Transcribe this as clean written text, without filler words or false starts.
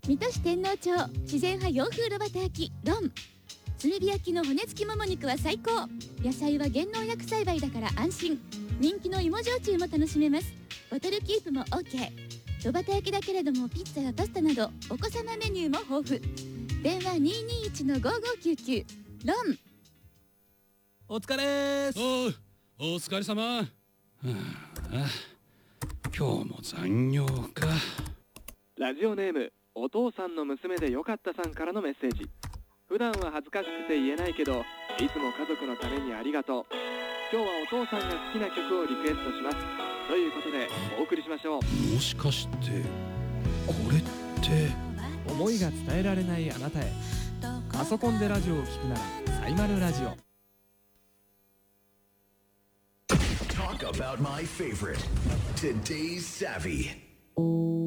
水戸市天王町自然派洋風炉端焼きロン。炭火焼きの骨付きもも肉は最高。野菜は減農薬栽培だから安心。人気の芋焼酎も楽しめます。ボトルキープも OK。 炉端焼きだけれどもピッツァやパスタなどお子様メニューも豊富。電話 221-5599 ロン。 お疲れーす。 お疲れ様。今日も残業か。 ラジオネームお父さんの娘でよかったさんからのメッセージ。普段は恥ずかしくて言えないけどいつも家族のためにありがとう。今日はお父さんが好きな曲をリクエストしますということでお送りしましょう。 もしかしてこれって思いが伝えられないあなたへ。パソコンでラジオを聞くならサイマルラジオ。 Talk about my favorite. Today's Savvy.